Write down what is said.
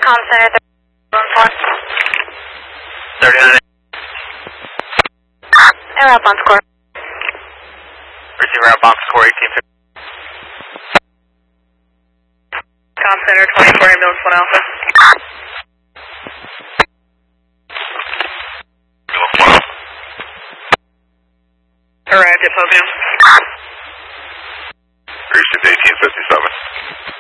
Com Center 39. and up on score. Receiver outbound score 1850. Com Center 24 ambulance 1 Alpha. Arrived at Podium.